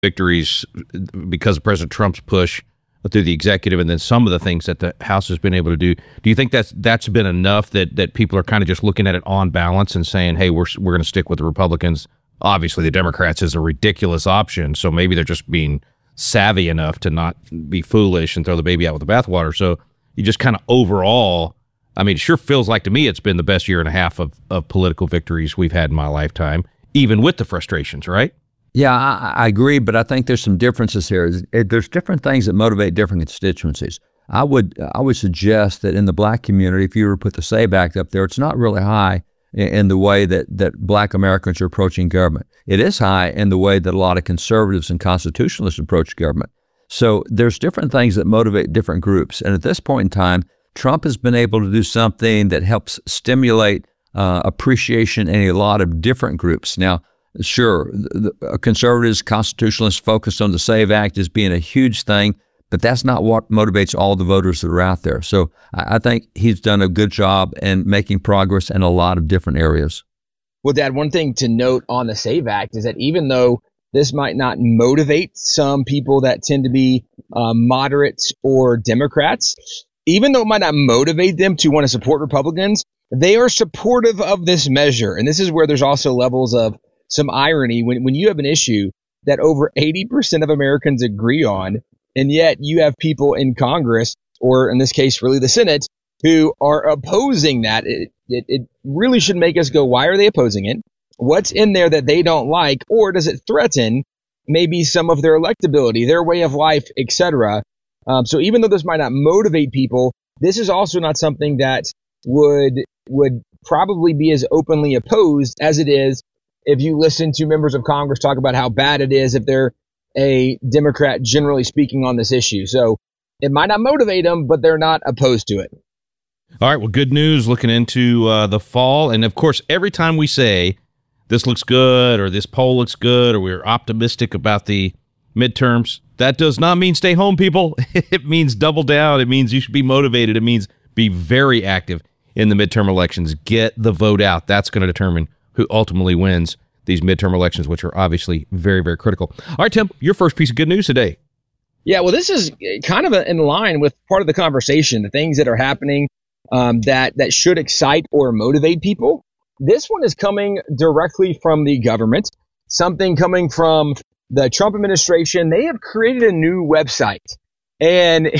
victories because of President Trump's push through the executive, and then some of the things that the House has been able to do. Do you think that's been enough that people are kind of just looking at it on balance and saying, hey, we're going to stick with the Republicans? Obviously, the Democrats is a ridiculous option, so maybe they're just being savvy enough to not be foolish and throw the baby out with the bathwater. So you just kind of overall, I mean, it sure feels like to me it's been the best year and a half of political victories we've had in my lifetime, even with the frustrations, right? Yeah, I agree, but I think there's some differences here. There's different things that motivate different constituencies. I would suggest that in the black community, if you were to put the SAVE Act up there, it's not really high in the way that black Americans are approaching government. It is high in the way that a lot of conservatives and constitutionalists approach government. So there's different things that motivate different groups. And at this point in time, Trump has been able to do something that helps stimulate appreciation in a lot of different groups. Now, sure, the conservatives, constitutionalists focused on the SAVE Act as being a huge thing, but that's not what motivates all the voters that are out there. So I think he's done a good job in making progress in a lot of different areas. Well, Dad, one thing to note on the SAVE Act is that even though this might not motivate some people that tend to be moderates or Democrats, even though it might not motivate them to want to support Republicans, they are supportive of this measure. And this is where there's also levels of some irony when you have an issue that over 80% of Americans agree on, and yet you have people in Congress, or in this case, really the Senate, who are opposing that. It really should make us go, why are they opposing it? What's in there that they don't like? Or does it threaten maybe some of their electability, their way of life, etc.? So even though this might not motivate people, this is also not something that would probably be as openly opposed as it is if you listen to members of Congress talk about how bad it is if they're a Democrat, generally speaking, on this issue. So it might not motivate them, but they're not opposed to it. All right, well, good news looking into the fall. And, of course, every time we say this looks good or this poll looks good or we're optimistic about the midterms, that does not mean stay home, people. It means double down. It means you should be motivated. It means be very active in the midterm elections. Get the vote out. That's going to determine who ultimately wins these midterm elections, which are obviously very, very critical. All right, Tim, your first piece of good news today. Yeah, well, this is kind of in line with part of the conversation, the things that are happening that should excite or motivate people. This one is coming directly from the government, something coming from the Trump administration. They have created a new website. And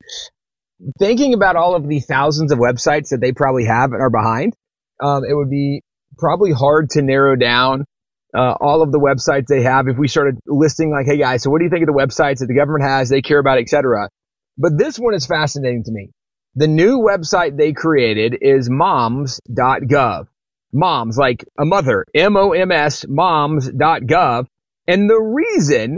thinking about all of the thousands of websites that they probably have and are behind, it would be probably hard to narrow down all of the websites they have if we started listing like, hey guys, so what do you think of the websites that the government has, they care about, etc. But this one is fascinating to me. The new website they created is moms.gov. Moms, like a mother, M-O-M-S, moms.gov. And the reason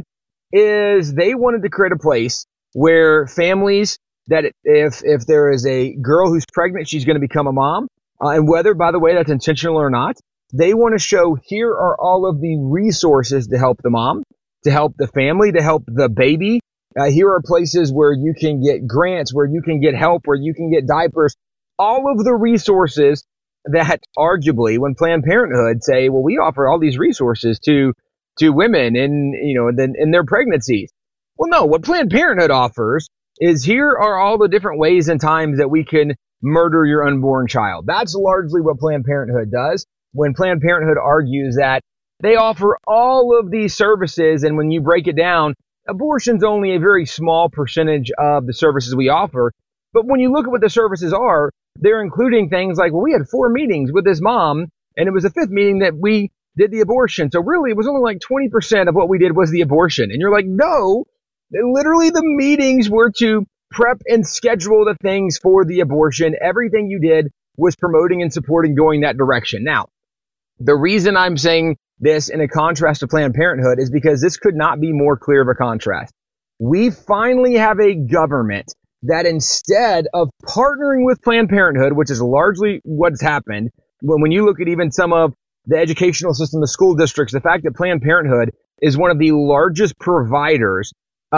is they wanted to create a place where families that if there is a girl who's pregnant, she's going to become a mom. And whether, by the way, that's intentional or not, they want to show here are all of the resources to help the mom, to help the family, to help the baby. Here are places where you can get grants, where you can get help, where you can get diapers. All of the resources that arguably when Planned Parenthood say, well, we offer all these resources to women in their pregnancies. Well, no, what Planned Parenthood offers is here are all the different ways and times that we can murder your unborn child. That's largely what Planned Parenthood does. When Planned Parenthood argues that they offer all of these services, and when you break it down, abortion's only a very small percentage of the services we offer. But when you look at what the services are, they're including things like, well, we had 4 meetings with this mom, and it was the 5th meeting that we did the abortion. So really, it was only like 20% of what we did was the abortion. And you're like, no, literally the meetings were to prep and schedule the things for the abortion. Everything you did was promoting and supporting going that direction. Now, the reason I'm saying this in a contrast to Planned Parenthood is because this could not be more clear of a contrast. We finally have a government that instead of partnering with Planned Parenthood, which is largely what's happened, when you look at even some of the educational system, the school districts, the fact that Planned Parenthood is one of the largest providers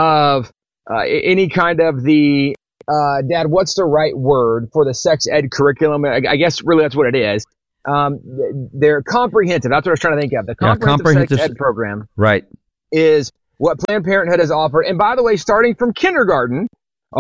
of any kind of the, Dad, what's the right word for the sex ed curriculum? I guess really that's what it is. They're comprehensive. That's what I was trying to think of. The comprehensive sex ed program right. is what Planned Parenthood has offered. And by the way, starting from kindergarten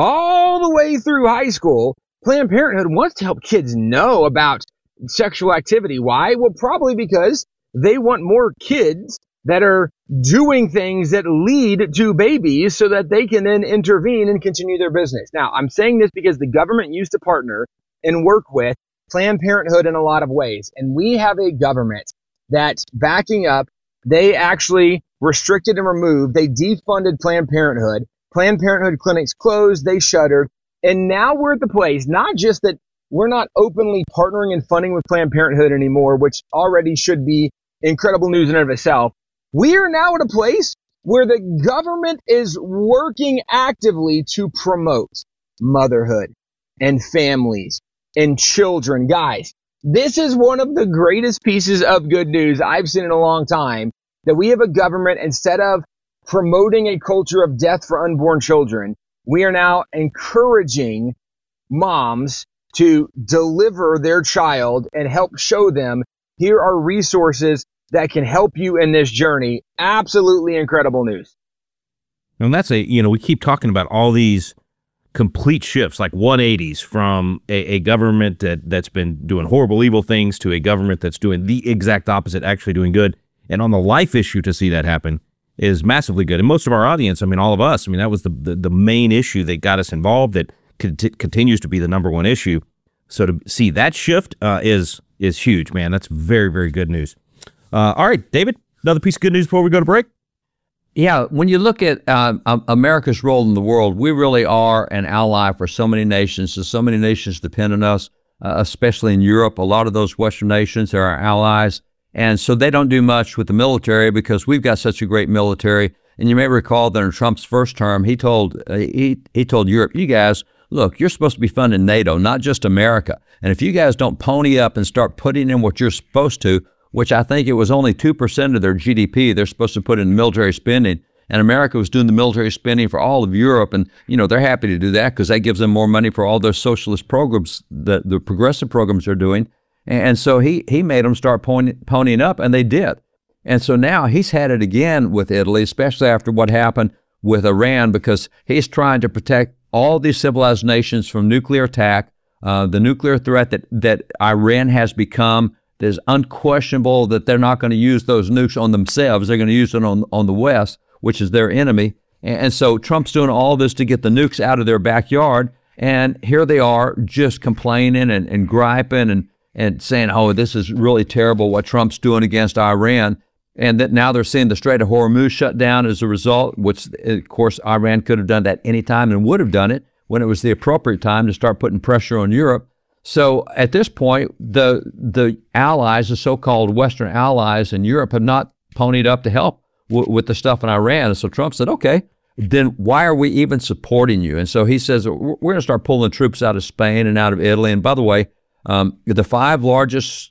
all the way through high school, Planned Parenthood wants to help kids know about sexual activity. Why? Well, probably because they want more kids that are doing things that lead to babies so that they can then intervene and continue their business. Now, I'm saying this because the government used to partner and work with Planned Parenthood in a lot of ways. And we have a government that's backing up. They actually restricted and removed. They defunded Planned Parenthood. Planned Parenthood clinics closed. They shuttered. And now we're at the place, not just that we're not openly partnering and funding with Planned Parenthood anymore, which already should be incredible news in and of itself. We are now at a place where the government is working actively to promote motherhood and families and children. Guys, this is one of the greatest pieces of good news I've seen in a long time, that we have a government, instead of promoting a culture of death for unborn children, we are now encouraging moms to deliver their child and help show them, here are resources that can help you in this journey. Absolutely incredible news. And that's we keep talking about all these complete shifts, like 180s from a government that's been doing horrible, evil things to a government that's doing the exact opposite, actually doing good. And on the life issue, to see that happen is massively good. And most of our audience, all of us, that was the main issue that got us involved, that continues to be the number one issue. So to see that shift is huge, man. That's very, very good news. All right, David, another piece of good news before we go to break. Yeah, when you look at America's role in the world, we really are an ally for so many nations. So many nations depend on us, especially in Europe. A lot of those Western nations are our allies. And so they don't do much with the military because we've got such a great military. And you may recall that in Trump's first term, he told Europe, you guys, look, you're supposed to be funding NATO, not just America. And if you guys don't pony up and start putting in what you're supposed to, which I think it was only 2% of their GDP they're supposed to put in military spending, and America was doing the military spending for all of Europe, and they're happy to do that because that gives them more money for all their socialist programs, the progressive programs they're doing. And so he made them start ponying up, and they did. And so now he's had it again with Italy, especially after what happened with Iran, because he's trying to protect all these civilized nations from nuclear attack, the nuclear threat that Iran has become. There's unquestionable that they're not going to use those nukes on themselves. They're going to use it on the West, which is their enemy. And so Trump's doing all this to get the nukes out of their backyard. And here they are just complaining and griping and saying, oh, this is really terrible what Trump's doing against Iran. And that now they're seeing the Strait of Hormuz shut down as a result, which, of course, Iran could have done that any time and would have done it when it was the appropriate time to start putting pressure on Europe. So at this point, the allies, the so-called Western allies in Europe, have not ponied up to help with the stuff in Iran. And so Trump said, okay, then why are we even supporting you? And so he says, we're going to start pulling troops out of Spain and out of Italy. And by the way, the five largest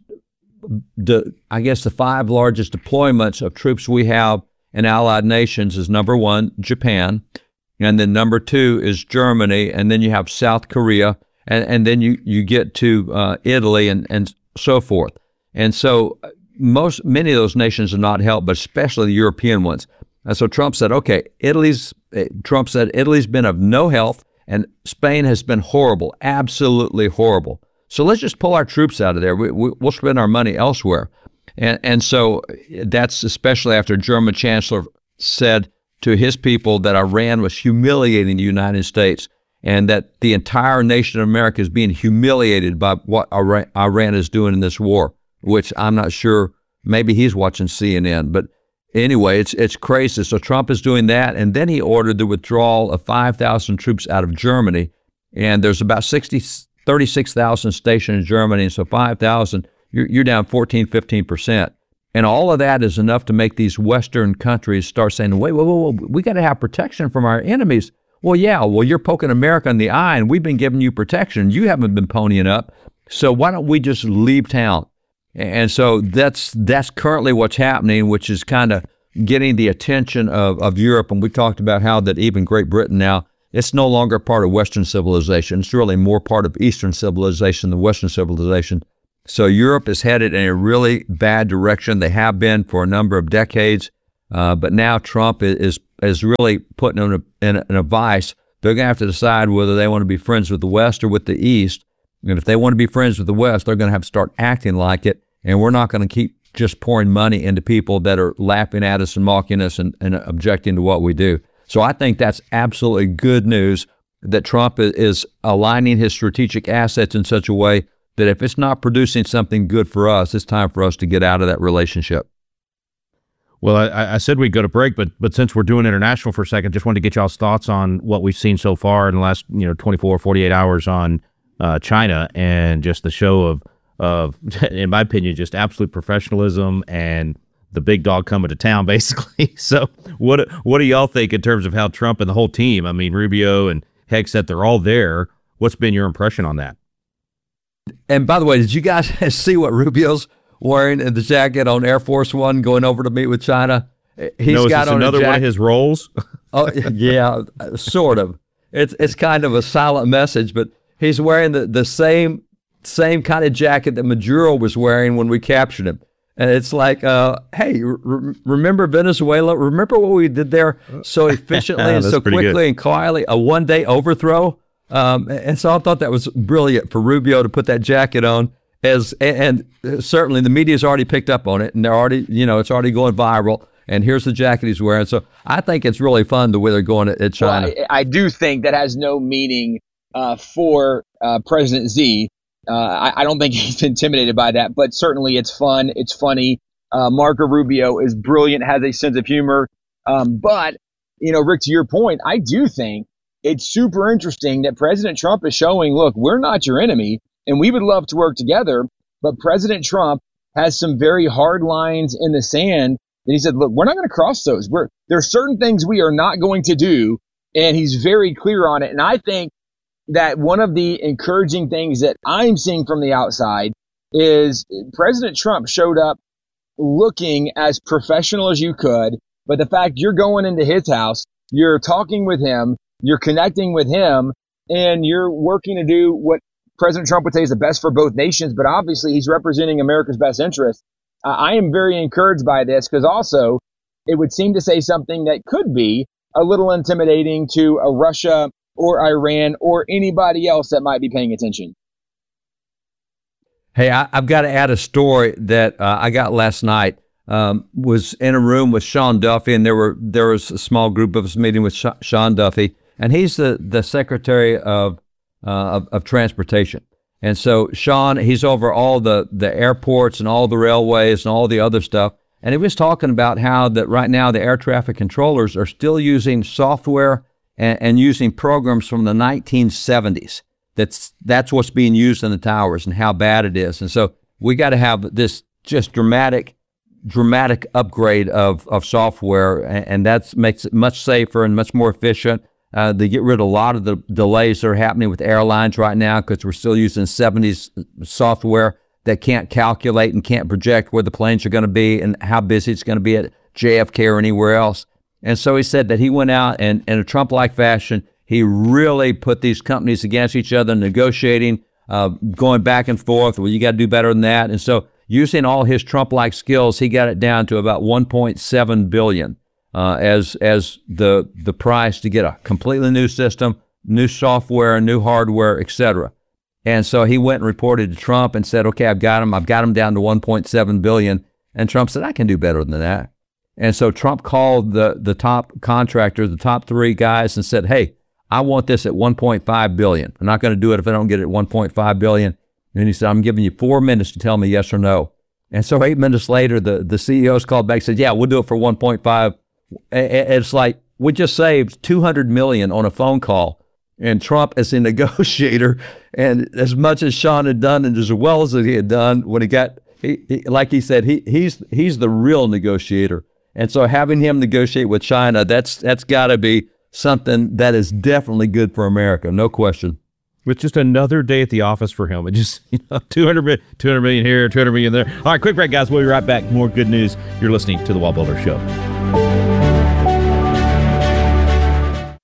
deployments of troops we have in allied nations is number one, Japan. And then number two is Germany. And then you have South Korea. And then you get to Italy and so forth. And so many of those nations are not helped, but especially the European ones. And so Trump said, okay, Italy's been of no help, and Spain has been horrible, absolutely horrible. So let's just pull our troops out of there. We'll spend our money elsewhere. And so that's especially after German Chancellor said to his people that Iran was humiliating the United States, and that the entire nation of America is being humiliated by what Iran is doing in this war, which I'm not sure, maybe he's watching CNN. But anyway, it's crazy. So Trump is doing that, and then he ordered the withdrawal of 5,000 troops out of Germany, and there's about 36,000 stationed in Germany, and so 5,000, you're down 15%. And all of that is enough to make these Western countries start saying, wait, we got to have protection from our enemies. Well, yeah, you're poking America in the eye, and we've been giving you protection. You haven't been ponying up. So why don't we just leave town? And so that's currently what's happening, which is kind of getting the attention of Europe. And we talked about how that even Great Britain now, it's no longer part of Western civilization. It's really more part of Eastern civilization than Western civilization. So Europe is headed in a really bad direction. They have been for a number of decades. But now Trump is is really putting them in a vice. They're going to have to decide whether they want to be friends with the West or with the East. And if they want to be friends with the West, they're going to have to start acting like it. And we're not going to keep just pouring money into people that are laughing at us and mocking us and objecting to what we do. So I think that's absolutely good news that Trump is aligning his strategic assets in such a way that if it's not producing something good for us, it's time for us to get out of that relationship. Well, I said we'd go to break, but since we're doing international for a second, just wanted to get y'all's thoughts on what we've seen so far in the last 24, 48 hours on China, and just the show of, in my opinion, just absolute professionalism and the big dog coming to town, basically. So what do y'all think in terms of how Trump and the whole team, I mean, Rubio and Hegseth, they're all there. What's been your impression on that? And by the way, did you guys see what Rubio's wearing in the jacket on Air Force One going over to meet with China? He's got on another one of his roles. Oh yeah, sort of. It's kind of a silent message, but he's wearing the same kind of jacket that Maduro was wearing when we captured him. And it's like, hey, remember Venezuela? Remember what we did there so efficiently and so quickly good. And quietly? A one-day overthrow. And so I thought that was brilliant for Rubio to put that jacket on. And certainly the media's already picked up on it, and they're already, it's already going viral. And here's the jacket he's wearing. So I think it's really fun the way they're going at China. Well, I do think that has no meaning for President Xi. I don't think he's intimidated by that, but certainly it's fun. It's funny. Marco Rubio is brilliant, has a sense of humor. But, Rick, to your point, I do think it's super interesting that President Trump is showing, look, we're not your enemy, and we would love to work together. But President Trump has some very hard lines in the sand that he said, look, we're not going to cross those. There are certain things we are not going to do, and he's very clear on it. And I think that one of the encouraging things that I'm seeing from the outside is President Trump showed up looking as professional as you could, but the fact you're going into his house, you're talking with him, you're connecting with him, and you're working to do what President Trump would say is the best for both nations, but obviously he's representing America's best interest. I am very encouraged by this because also it would seem to say something that could be a little intimidating to a Russia or Iran or anybody else that might be paying attention. Hey, I've got to add a story that I got last night. Was in a room with Sean Duffy, and there was a small group of us meeting with Sean Duffy, and he's the Secretary of Transportation. And so Sean, he's over all the airports and all the railways and all the other stuff. And he was talking about how that right now the air traffic controllers are still using software and using programs from the 1970s. That's what's being used in the towers and how bad it is. And so we got to have this just dramatic upgrade of software, and that makes it much safer and much more efficient. They get rid of a lot of the delays that are happening with airlines right now because we're still using 70s software that can't calculate and can't project where the planes are going to be and how busy it's going to be at JFK or anywhere else. And so he said that he went out and in a Trump-like fashion, he really put these companies against each other, negotiating, going back and forth. Well, you got to do better than that. And so using all his Trump-like skills, he got it down to about $1.7 billion as the price to get a completely new system, new software, new hardware, etc. And so he went and reported to Trump and said, okay, I've got him down to $1.7 billion. And Trump said, I can do better than that. And so Trump called the top contractor, the top three guys, and said, hey, I want this at $1.5 billion. I'm not going to do it if I don't get it at $1.5 billion. And he said, I'm giving you 4 minutes to tell me yes or no. And so 8 minutes later, the CEO's called back and said, yeah, we'll do it for 1.5. It's like we just saved $200 million on a phone call. And Trump is a negotiator. And as much as Sean had done and as well as he had done when he got, like he said, he's the real negotiator. And so having him negotiate with China, that's got to be something that is definitely good for America, no question. With just another day at the office for him. It just, 200 million here, 200 million there. All right, quick break, guys. We'll be right back. More good news. You're listening to The Wall Builder Show. Hi,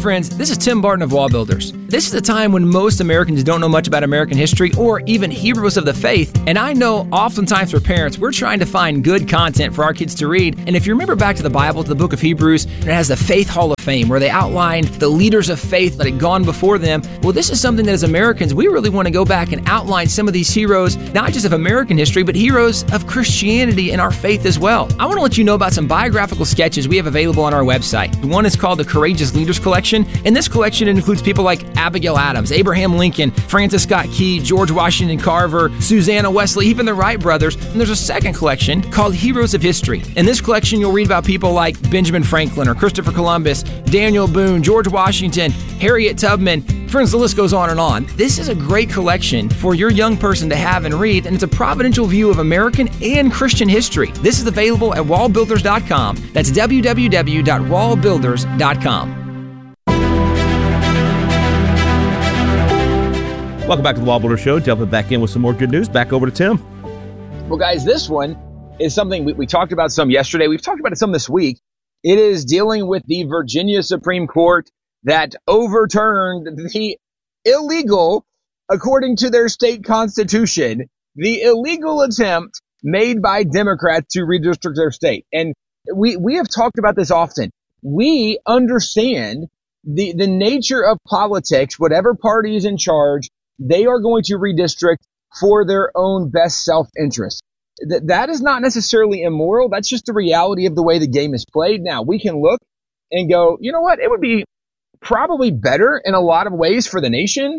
friends, this is Tim Barton of Wall Builders. This is a time when most Americans don't know much about American history or even heroes of the faith, and I know oftentimes for parents, we're trying to find good content for our kids to read, and if you remember back to the Bible, to the book of Hebrews, it has the Faith Hall of Fame, where they outlined the leaders of faith that had gone before them. Well, this is something that as Americans, we really want to go back and outline some of these heroes, not just of American history, but heroes of Christianity and our faith as well. I want to let you know about some biographical sketches we have available on our website. One is called the Courageous Leaders Collection, and this collection includes people like Abigail Adams, Abraham Lincoln, Francis Scott Key, George Washington Carver, Susanna Wesley, even the Wright brothers. And there's a second collection called Heroes of History. In this collection, you'll read about people like Benjamin Franklin or Christopher Columbus, Daniel Boone, George Washington, Harriet Tubman. Friends, the list goes on and on. This is a great collection for your young person to have and read, and it's a providential view of American and Christian history. This is available at wallbuilders.com. That's www.wallbuilders.com. Welcome back to the Wall Builder Show. Jumping back in with some more good news. Back over to Tim. Well, guys, this one is something we talked about some yesterday. We've talked about it some this week. It is dealing with the Virginia Supreme Court that overturned the illegal, according to their state constitution, the illegal attempt made by Democrats to redistrict their state. And we have talked about this often. We understand the nature of politics. Whatever party is in charge, they are going to redistrict for their own best self-interest. That is not necessarily immoral. That's just the reality of the way the game is played. Now, we can look and go, you know what? It would be probably better in a lot of ways for the nation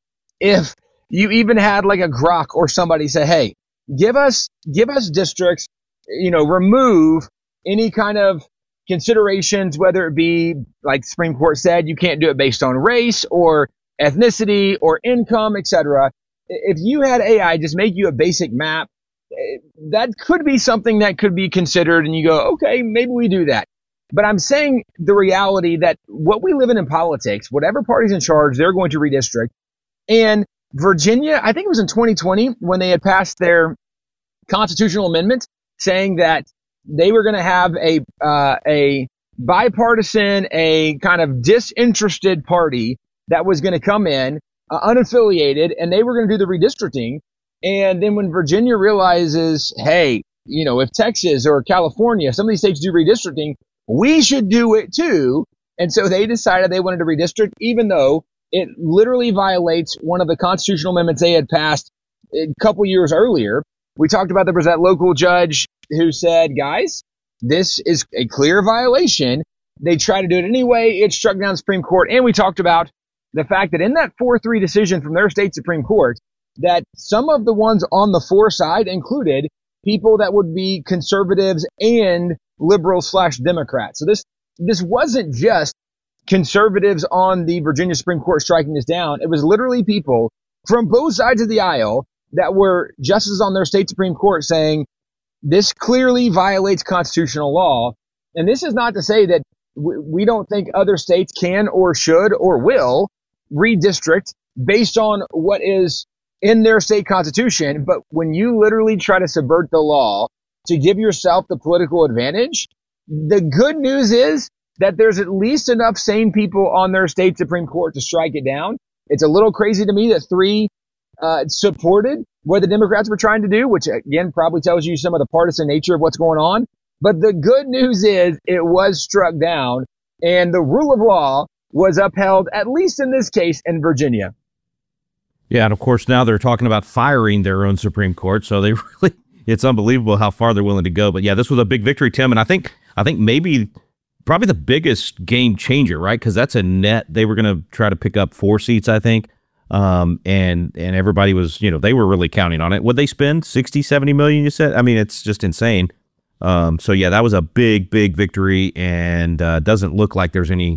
if you even had like a Grok or somebody say, hey, give us districts, remove any kind of considerations, whether it be, like the Supreme Court said, you can't do it based on race or ethnicity or income, etc. If you had AI just make you a basic map, that could be something that could be considered, and you go, okay, maybe we do that. But I'm saying the reality that what we live in politics, whatever party's in charge, they're going to redistrict. And Virginia, I think it was in 2020 when they had passed their constitutional amendment saying that they were going to have a bipartisan, a kind of disinterested party that was going to come in, unaffiliated, and they were going to do the redistricting. And then when Virginia realizes, hey, if Texas or California, some of these states do redistricting, we should do it too. And so they decided they wanted to redistrict, even though it literally violates one of the constitutional amendments they had passed a couple years earlier. We talked about there was that local judge who said, guys, this is a clear violation. They tried to do it anyway. It struck down the Supreme Court. And we talked about the fact that in that 4-3 decision from their state Supreme Court, that some of the ones on the for side included people that would be conservatives and liberals/Democrats. So this wasn't just conservatives on the Virginia Supreme Court striking this down. It was literally people from both sides of the aisle that were justices on their state Supreme Court saying this clearly violates constitutional law. And this is not to say that we don't think other states can or should or will redistrict based on what is in their state constitution. But when you literally try to subvert the law to give yourself the political advantage, the good news is that there's at least enough sane people on their state Supreme Court to strike it down. It's a little crazy to me that 3 supported what the Democrats were trying to do, which again probably tells you some of the partisan nature of what's going on. But the good news is it was struck down, and the rule of law was upheld, at least in this case, in Virginia. Yeah, and of course now they're talking about firing their own Supreme Court, so they really, it's unbelievable how far they're willing to go. But yeah, this was a big victory, Tim, and I think maybe probably the biggest game changer, right? Because that's a net. They were going to try to pick up 4 seats, I think, and everybody was, they were really counting on it. Would they spend 60, 70 million? You said. I mean, it's just insane. So yeah, that was a big victory, and doesn't look like there's any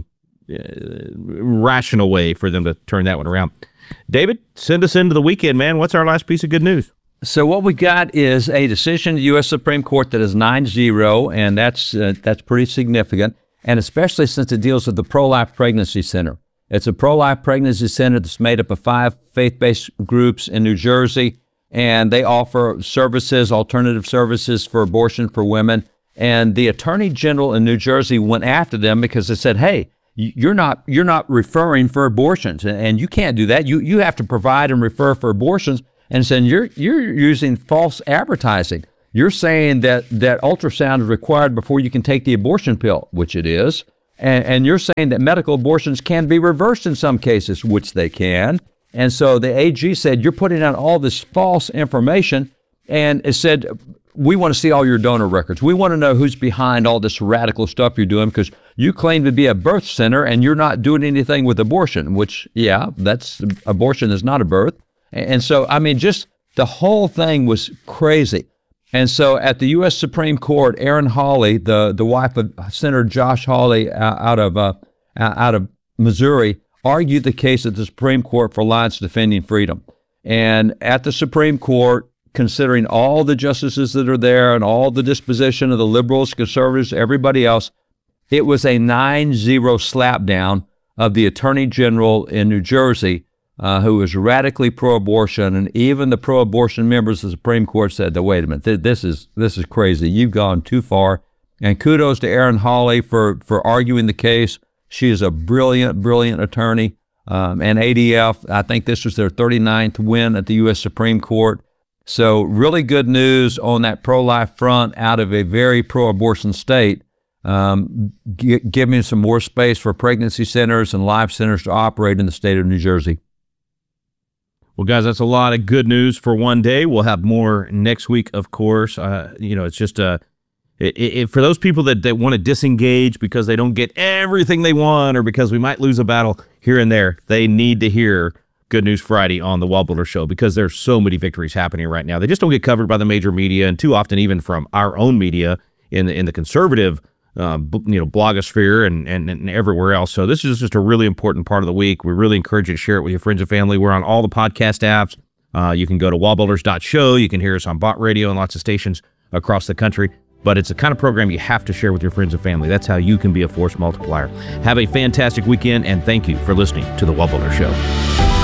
rational way for them to turn that one around. David, send us into the weekend, man. What's our last piece of good news? So what we got is a decision of the U.S. Supreme Court that is 9-0, and that's pretty significant, and especially since it deals with the Pro-Life Pregnancy Center. It's a pro-life pregnancy center that's made up of 5 faith-based groups in New Jersey, and they offer services, alternative services for abortion for women. And the Attorney General in New Jersey went after them because they said, hey, you're not referring for abortions, and you can't do that. You have to provide and refer for abortions, and saying you're using false advertising. You're saying that ultrasound is required before you can take the abortion pill, which it is, and you're saying that medical abortions can be reversed in some cases, which they can. And so the AG said, you're putting out all this false information, and it said, we want to see all your donor records. We want to know who's behind all this radical stuff you're doing, because you claim to be a birth center and you're not doing anything with abortion, which, yeah, abortion is not a birth. And so, I mean, just the whole thing was crazy. And so at the U.S. Supreme Court, Erin Hawley, the wife of Senator Josh Hawley out of Missouri, argued the case at the Supreme Court for Alliance Defending Freedom. And at the Supreme Court, considering all the justices that are there and all the disposition of the liberals, conservatives, everybody else, it was a 9-0 slapdown of the Attorney General in New Jersey, who was radically pro-abortion, and even the pro-abortion members of the Supreme Court said, wait a minute, this is crazy. You've gone too far. And kudos to Erin Hawley for arguing the case. She is a brilliant, brilliant attorney. And ADF, I think this was their 39th win at the U.S. Supreme Court. So really good news on that pro-life front out of a very pro-abortion state, giving some more space for pregnancy centers and life centers to operate in the state of New Jersey. Well, guys, that's a lot of good news for one day. We'll have more next week, of course. It's just for those people that want to disengage because they don't get everything they want or because we might lose a battle here and there, they need to hear Good News Friday on the Wallbuilder Show, because there's so many victories happening right now. They just don't get covered by the major media, and too often even from our own media in the conservative blogosphere and everywhere else. So this is just a really important part of the week. We really encourage you to share it with your friends and family. We're on all the podcast apps. You can go to wallbuilders.show. You can hear us on Bot Radio and lots of stations across the country. But it's a kind of program you have to share with your friends and family. That's how you can be a force multiplier. Have a fantastic weekend, and thank you for listening to the Wallbuilder Show.